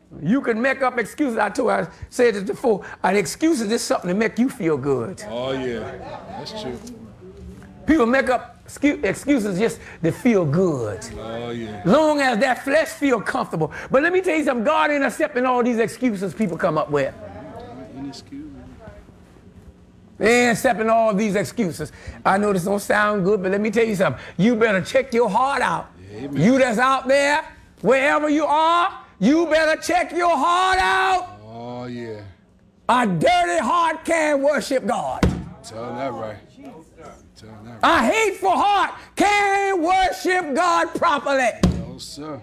You can make up excuses. I said it before. An excuse is just something to make you feel good. Oh, yeah. That's true. People make up excuses just to feel good. Oh, yeah. Long as that flesh feel comfortable. But let me tell you something. God ain't accepting all these excuses people come up with. Any excuse? They ain't accepting all these excuses. I know this don't sound good, but let me tell you something. You better check your heart out. Amen. You that's out there, wherever you are, you better check your heart out. Oh, yeah. A dirty heart can't worship God. Tell that right. Tell that right. A hateful heart can't worship God properly. No, sir.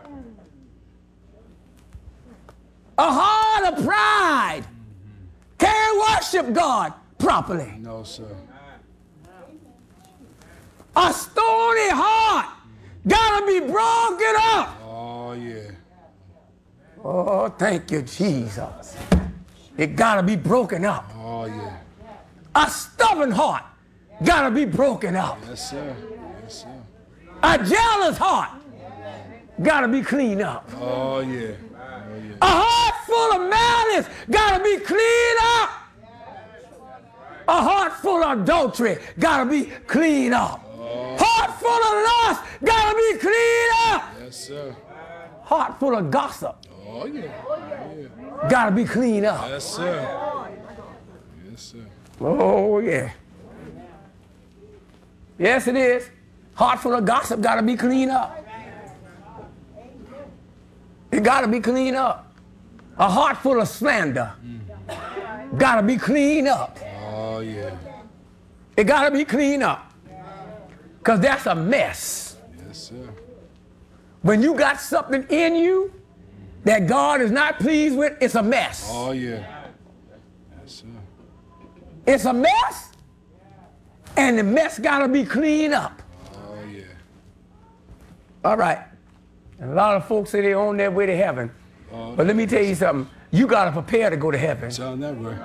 A heart of pride can't worship God properly. No, sir. A stony heart gotta be broken up. Oh, yeah. Oh, thank you, Jesus. It gotta be broken up. Oh, yeah. A stubborn heart gotta be broken up. Yes, sir. Yes, sir. A jealous heart gotta be cleaned up. Oh, yeah. A heart full of malice gotta be cleaned up. A heart full of adultery gotta be cleaned up. Heart full of lust gotta be cleaned up. Yes, sir. Heart full of gossip Oh, yeah. gotta be cleaned up. Yes, sir. Yes, sir. Oh, yeah. Yes, it is. Heart full of gossip gotta be cleaned up. It gotta be cleaned up. A heart full of slander gotta be cleaned up. Oh, yeah. It gotta be cleaned up. Because that's a mess. Yes, sir. When you got something in you that God is not pleased with, it's a mess. Oh, yeah. Yes, sir. It's a mess, and the mess gotta be cleaned up. Oh, yeah. All right. And a lot of folks say they're on their way to heaven. Oh, But let me tell you something. You gotta prepare to go to heaven. tell that right.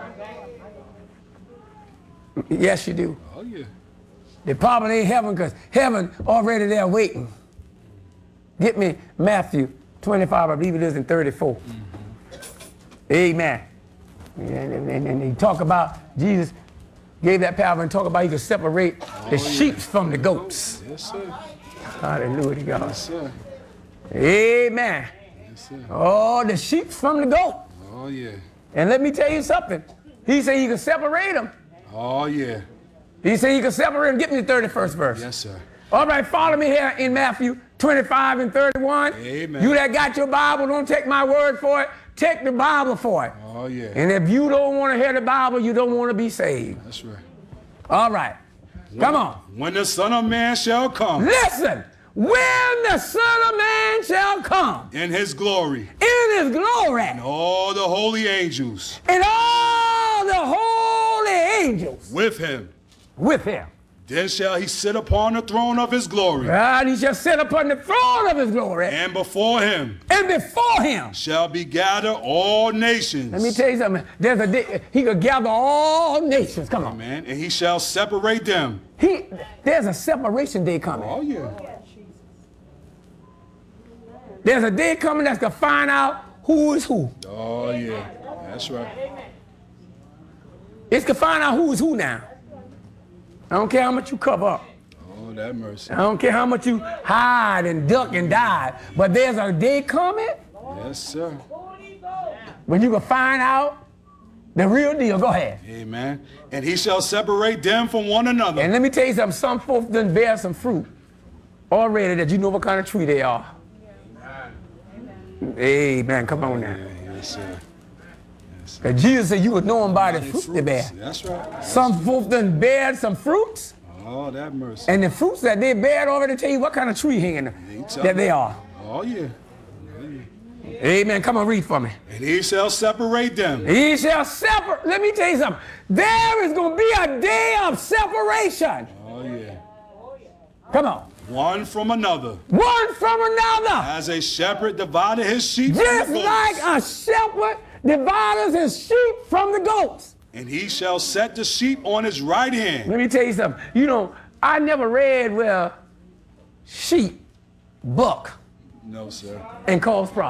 Yes, you do. Oh, yeah. They probably ain't heaven because heaven already there waiting. Get me Matthew 25, I believe it is in 34. Amen. And he talk about, Jesus gave that parable and talk about he could separate the sheep from the goats. Yes, sir. Hallelujah to God. Yes, sir. Amen. Yes, sir. Oh, the sheep from the goat. Oh, yeah. And let me tell you something. He said he could separate them. Oh, yeah. He said he could separate them. Get me the 31st verse. Yes, sir. All right, follow me here in Matthew 25 and 31. Amen. You that got your Bible, don't take my word for it. Take the Bible for it. Oh, yeah. And if you don't want to hear the Bible, you don't want to be saved. That's right. All right. Come on. When the Son of Man shall come Listen. When the Son of Man shall come in his glory, in his glory, and all the holy angels and all the holy angels with him, then shall he sit upon the throne of his glory. And he shall sit upon the throne of his glory. And before him shall be gathered all nations. Let me tell you something. There's a day he could gather all nations. Come on. Amen. And he shall separate them. There's a separation day coming. Oh, yeah. There's a day coming that's going to find out who is who. Oh, yeah. That's right. It's going to find out who is who now. I don't care how much you cover up. Oh, that mercy. I don't care how much you hide and duck and dive. But there's a day coming Yes, sir. when you can find out the real deal. Go ahead. Amen. And he shall separate them from one another. And let me tell you something. Some folks done bear some fruit already that you know what kind of tree they are. Amen. Come on now. Yes, sir. And Jesus said you would know them by the fruit they bear. That's right. Some folks done bear some fruits. Oh, that mercy. And the fruits that they bear already tell you what kind of tree hanging that they are. Oh, yeah. Amen. Come on, read for me. And he shall separate them. He shall separate. Let me tell you something. There is going to be a day of separation. Oh, yeah. Come on. One from another. One from another. As a shepherd divided his sheep Just from the like goats. a shepherd divides his sheep from the goats. And he shall set the sheep on his right hand. Let me tell you something. You know, I never read where sheep buck No, sir. and cause problems.